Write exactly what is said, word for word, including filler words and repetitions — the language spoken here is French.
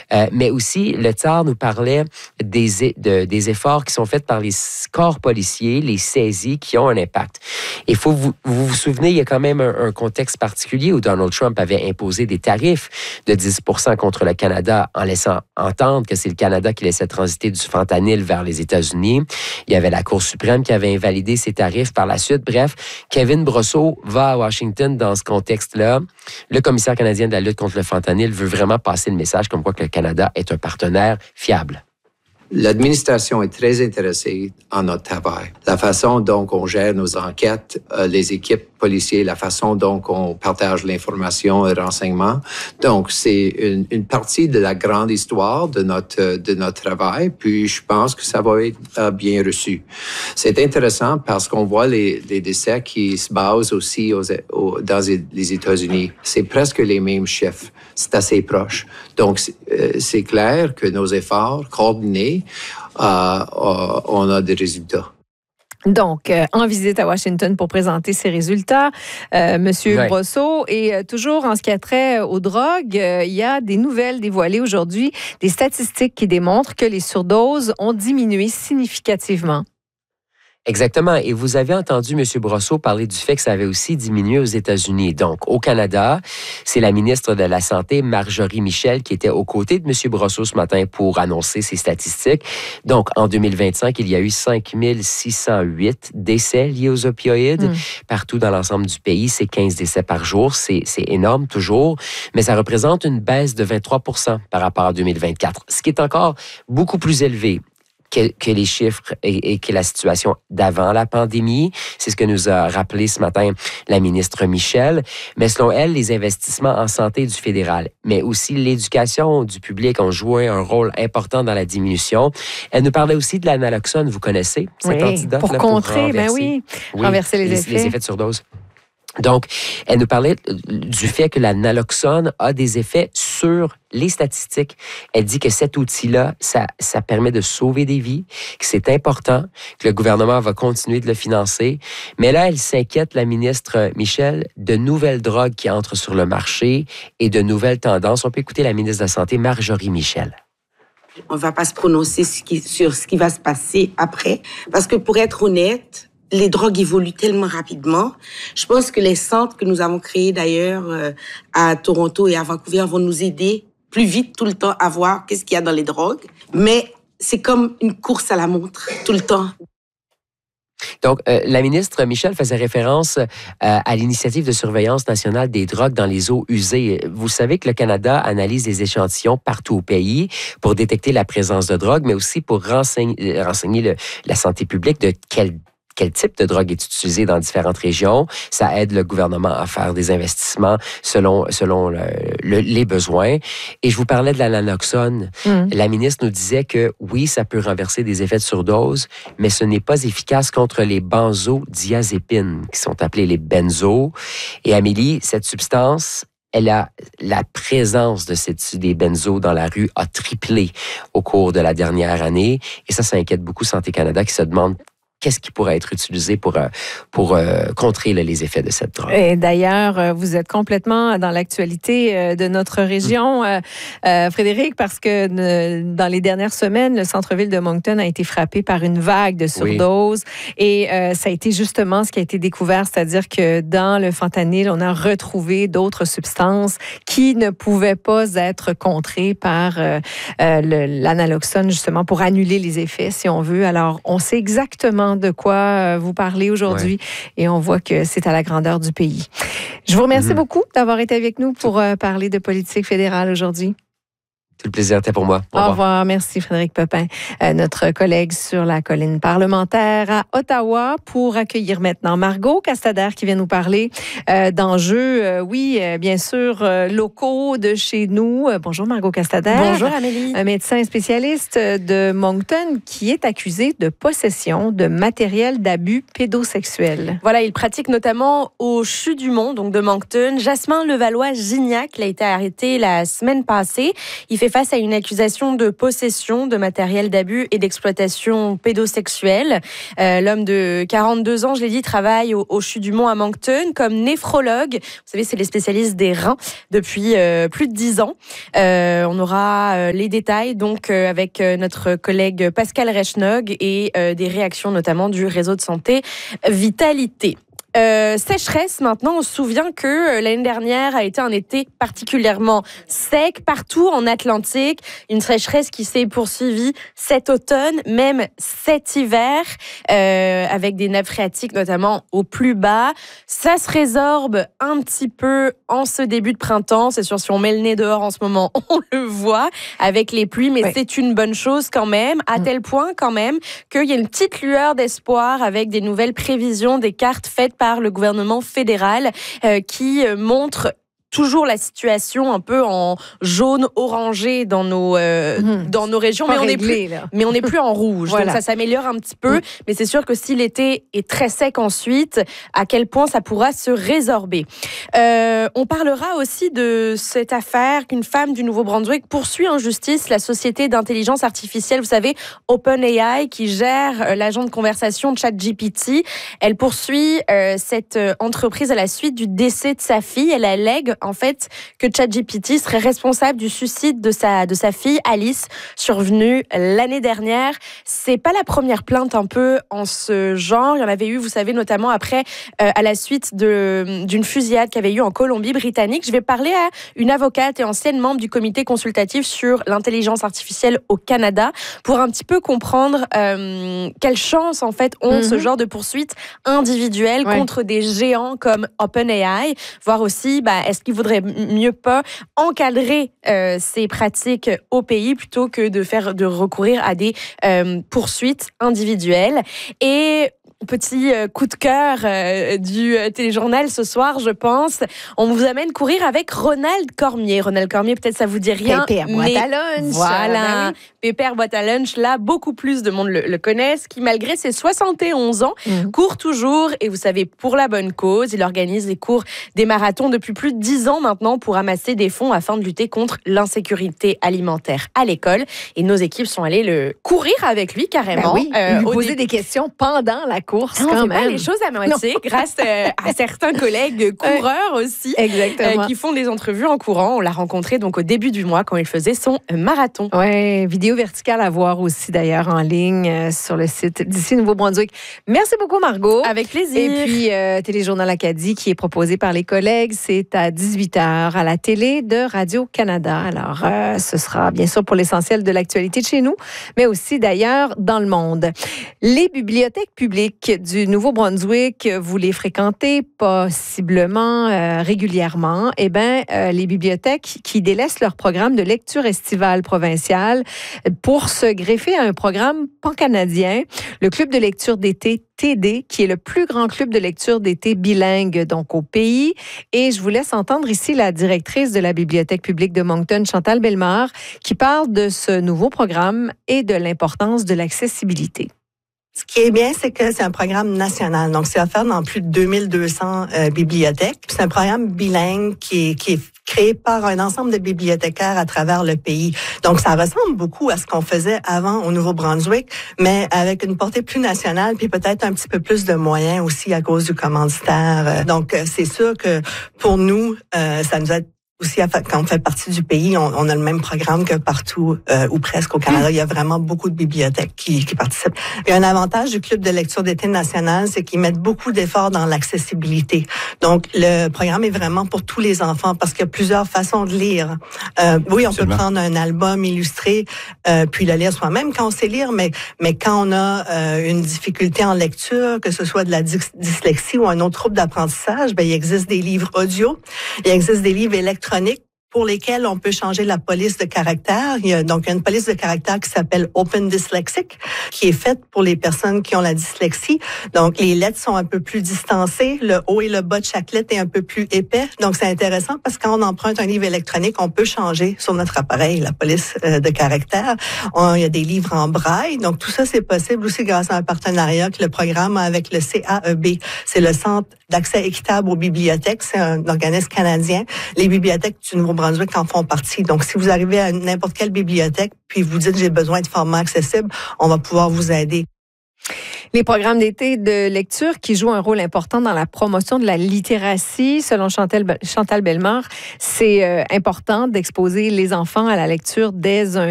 Euh, mais aussi, le T A R nous parlait des, de, des efforts qui sont faits par les corps policiers, les saisies qui ont un impact. Il faut vous vous, vous souvenez, il y a quand même un, un contexte particulier où Donald Trump avait imposé des tarifs de dix pour cent contre le Canada en laissant entendre que c'est le Canada qui laissait transiter du fentanyl vers les États-Unis. Il y avait la Cour suprême qui avait invalidé ces tarifs par la suite. Bref, Kevin Brosseau va à Washington dans ce contexte-là. Le commissaire canadien de la lutte contre le fentanyl veut vraiment passer le message comme quoi que le Canada est un partenaire fiable. L'administration est très intéressée en notre travail. La façon dont on gère nos enquêtes, euh, les équipes policières, la façon dont on partage l'information et le renseignement. Donc, c'est une, une partie de la grande histoire de notre, de notre travail, puis je pense que ça va être euh, bien reçu. C'est intéressant parce qu'on voit les, les décès qui se basent aussi aux, aux, dans les États-Unis. C'est presque les mêmes chiffres. C'est assez proche. Donc, c'est, euh, c'est clair que nos efforts coordonnés, euh, euh, on a des résultats. Donc, euh, en visite à Washington pour présenter ses résultats, euh, Monsieur ouais. Brosseau. Et euh, toujours en ce qui a trait aux drogues, euh, il y a des nouvelles dévoilées aujourd'hui, des statistiques qui démontrent que les surdoses ont diminué significativement. Exactement. Et vous avez entendu M. Brosseau parler du fait que ça avait aussi diminué aux États-Unis. Donc, au Canada, c'est la ministre de la Santé, Marjorie Michel, qui était aux côtés de M. Brosseau ce matin pour annoncer ces statistiques. Donc, en deux mille vingt-cinq, il y a eu cinq mille six cent huit décès liés aux opioïdes. Mmh. Partout dans l'ensemble du pays, c'est quinze décès par jour. C'est, c'est énorme, toujours. Mais ça représente une baisse de vingt-trois pour cent par rapport à deux mille vingt-quatre, ce qui est encore beaucoup plus élevé Que, que les chiffres et, et que la situation d'avant la pandémie. C'est ce que nous a rappelé ce matin la ministre Michel. Mais selon elle, les investissements en santé du fédéral, mais aussi l'éducation du public ont joué un rôle important dans la diminution. Elle nous parlait aussi de la naloxone, vous connaissez cet oui, antidote pour là, contrer, pour renverser, ben oui, oui, renverser les, les effets. Les effets de surdose. Donc, elle nous parlait du fait que la naloxone a des effets sur les statistiques. Elle dit que cet outil-là, ça, ça permet de sauver des vies, que c'est important, que le gouvernement va continuer de le financer. Mais là, elle s'inquiète, la ministre Michel, de nouvelles drogues qui entrent sur le marché et de nouvelles tendances. On peut écouter la ministre de la Santé, Marjorie Michel. On ne va pas se prononcer sur ce qui va se passer après, parce que pour être honnête, les drogues évoluent tellement rapidement. Je pense que les centres que nous avons créés d'ailleurs euh, à Toronto et à Vancouver vont nous aider plus vite tout le temps à voir qu'est-ce qu'il y a dans les drogues. Mais c'est comme une course à la montre tout le temps. Donc, euh, la ministre Michel faisait référence euh, à l'initiative de surveillance nationale des drogues dans les eaux usées. Vous savez que le Canada analyse des échantillons partout au pays pour détecter la présence de drogue, mais aussi pour renseigner, renseigner le, la santé publique de quel Quel type de drogue est utilisé dans différentes régions. Ça aide le gouvernement à faire des investissements selon, selon le, le, les besoins. Et je vous parlais de la naloxone. Mm. La ministre nous disait que oui, ça peut renverser des effets de surdose, mais ce n'est pas efficace contre les benzodiazépines, qui sont appelées les benzos. Et Amélie, cette substance, elle a, la présence de cette, des benzos dans la rue a triplé au cours de la dernière année. Et ça, ça inquiète beaucoup Santé Canada qui se demande qu'est-ce qui pourrait être utilisé pour, pour euh, contrer là, les effets de cette drogue. Et d'ailleurs, vous êtes complètement dans l'actualité de notre région, mmh. euh, Frédéric, parce que euh, dans les dernières semaines, le centre-ville de Moncton a été frappé par une vague de surdose. Oui. Et euh, ça a été justement ce qui a été découvert, c'est-à-dire que dans le fentanyl, on a retrouvé d'autres substances qui ne pouvaient pas être contrées par euh, euh, le, l'analoxone, justement, pour annuler les effets, si on veut. Alors, on sait exactement de quoi vous parlez aujourd'hui ouais. et on voit que c'est à la grandeur du pays. Je vous remercie mm-hmm. beaucoup d'avoir été avec nous pour euh, parler de politique fédérale aujourd'hui. Tout le plaisir était pour moi. Au, Au revoir. revoir. Merci Frédéric Pepin, euh, notre collègue sur la colline parlementaire à Ottawa, pour accueillir maintenant Margot Castader qui vient nous parler euh, d'enjeux, euh, oui, euh, bien sûr, euh, locaux de chez nous. Euh, bonjour Margot Castader. Bonjour Amélie. Un médecin spécialiste de Moncton qui est accusé de possession de matériel d'abus pédosexuel. Voilà, il pratique notamment au CHU du Mont, donc de Moncton. Jasmin Levallois-Gignac, il a été arrêté la semaine passée. Il fait fait face à une accusation de possession de matériel d'abus et d'exploitation pédosexuelle. Euh, l'homme de quarante-deux ans, je l'ai dit, travaille au, au CHU du Mont à Moncton comme néphrologue. Vous savez, c'est les spécialistes des reins depuis euh, plus de dix ans. Euh, on aura euh, les détails donc euh, avec euh, notre collègue Pascal Rechnog et euh, des réactions notamment du réseau de santé Vitalité. Euh, sécheresse maintenant, on se souvient que euh, l'année dernière a été un été particulièrement sec partout en Atlantique, une sécheresse qui s'est poursuivie cet automne, même cet hiver, euh, avec des nappes phréatiques notamment au plus bas. Ça se résorbe un petit peu en ce début de printemps, c'est sûr, si on met le nez dehors en ce moment, on le voit avec les pluies, mais oui. C'est une bonne chose quand même, à mmh. tel point quand même qu'il y a une petite lueur d'espoir avec des nouvelles prévisions, des cartes faites par par le gouvernement fédéral euh, qui montre toujours la situation un peu en jaune orangé dans nos euh, mmh. dans nos régions, mais on n'est plus mais on n'est plus en rouge. Voilà. Donc ça s'améliore un petit peu, mmh. mais c'est sûr que si l'été est très sec ensuite, à quel point ça pourra se résorber. Euh, on parlera aussi de cette affaire qu'une femme du Nouveau-Brunswick poursuit en justice la société d'intelligence artificielle, vous savez, OpenAI, qui gère l'agent de conversation ChatGPT. Elle poursuit euh, cette entreprise à la suite du décès de sa fille. Elle allègue en fait que ChatGPT serait responsable du suicide de sa de sa fille Alice, survenu l'année dernière. C'est pas la première plainte un peu en ce genre. Il y en avait eu, vous savez, notamment après euh, à la suite de d'une fusillade qu'il y avait eu en Colombie-Britannique. Je vais parler à une avocate et ancienne membre du comité consultatif sur l'intelligence artificielle au Canada pour un petit peu comprendre euh, quelles chances en fait ont mm-hmm. ce genre de poursuites individuelles ouais. contre des géants comme OpenAI, voir aussi bah, est-ce qu'il vaudrait mieux pas encadrer euh, ces pratiques au pays plutôt que de faire de recourir à des euh, poursuites individuelles. Et petit coup de cœur euh, du téléjournal ce soir, je pense. On vous amène courir avec Ronald Cormier. Ronald Cormier, peut-être ça vous dit rien. Pépère boîte à lunch. Voilà. Pépère boîte à lunch, là, beaucoup plus de monde le, le connaissent, qui malgré ses soixante et onze ans, mmh. court toujours. Et vous savez, pour la bonne cause, il organise les cours des marathons depuis plus de dix ans maintenant pour amasser des fonds afin de lutter contre l'insécurité alimentaire à l'école. Et nos équipes sont allées le courir avec lui carrément. Ben oui, euh, lui poser dé... des questions pendant la course. Non, quand on fait même. pas les choses à moitié grâce euh, à certains collègues coureurs aussi, Exactement. Euh, qui font des entrevues en courant. On l'a rencontré donc au début du mois quand il faisait son marathon. Ouais, vidéo verticale à voir aussi d'ailleurs en ligne euh, sur le site d'ici Nouveau-Brunswick. Merci beaucoup Margot. Avec plaisir. Et puis euh, Téléjournal Acadie qui est proposé par les collègues, c'est à dix-huit heures à la télé de Radio-Canada. Alors euh, ce sera bien sûr pour l'essentiel de l'actualité de chez nous, mais aussi d'ailleurs dans le monde. Les bibliothèques publiques du Nouveau-Brunswick, vous les fréquentez possiblement euh, régulièrement. Eh bien, euh, les bibliothèques qui délaissent leur programme de lecture estivale provinciale pour se greffer à un programme pan-canadien, le Club de lecture d'été T D, qui est le plus grand club de lecture d'été bilingue donc au pays. Et je vous laisse entendre ici la directrice de la Bibliothèque publique de Moncton, Chantal Bellemare, qui parle de ce nouveau programme et de l'importance de l'accessibilité. Ce qui est bien, c'est que c'est un programme national. Donc, c'est offert dans plus de deux mille deux cents euh, bibliothèques. C'est un programme bilingue qui est, qui est créé par un ensemble de bibliothécaires à travers le pays. Donc, ça ressemble beaucoup à ce qu'on faisait avant au Nouveau-Brunswick, mais avec une portée plus nationale, puis peut-être un petit peu plus de moyens aussi à cause du commanditaire. Donc, c'est sûr que pour nous, euh, ça nous a aussi, quand on fait partie du pays, on, on a le même programme que partout euh, ou presque au Canada. Il y a vraiment beaucoup de bibliothèques qui, qui participent. Et un avantage du Club de lecture d'été national, c'est qu'ils mettent beaucoup d'efforts dans l'accessibilité. Donc, le programme est vraiment pour tous les enfants parce qu'il y a plusieurs façons de lire. Euh, oui, on Absolument. peut prendre un album illustré euh, puis le lire soi-même quand on sait lire, mais mais quand on a euh, une difficulté en lecture, que ce soit de la dys- dyslexie ou un autre trouble d'apprentissage, ben il existe des livres audio, il existe des livres électroniques pour lesquels on peut changer la police de caractère. Il y a donc une police de caractère qui s'appelle Open Dyslexic, qui est faite pour les personnes qui ont la dyslexie. Donc, les lettres sont un peu plus distancées. Le haut et le bas de chaque lettre est un peu plus épais. Donc, c'est intéressant parce que quand on emprunte un livre électronique, on peut changer sur notre appareil la police de caractère. On, il y a des livres en braille. Donc, tout ça, c'est possible aussi grâce à un partenariat que le programme a avec le C A E B. C'est le Centre d'accès équitable aux bibliothèques. C'est un organisme canadien. Les bibliothèques du Nouveau-Brunswick en font partie. Donc, si vous arrivez à n'importe quelle bibliothèque, puis vous dites j'ai besoin de formats accessibles, on va pouvoir vous aider. Les programmes d'été de lecture qui jouent un rôle important dans la promotion de la littératie, selon Chantal, Chantal Bellemare, c'est euh, important d'exposer les enfants à la lecture dès un